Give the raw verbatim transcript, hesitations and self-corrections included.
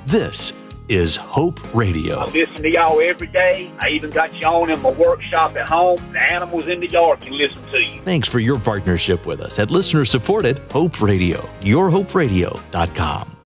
This is Hope Radio. I listen to y'all every day. I even got you on in my workshop at home. The animals in the yard can listen to you. Thanks for your partnership with us at listener-supported Hope Radio, your hope radio dot com.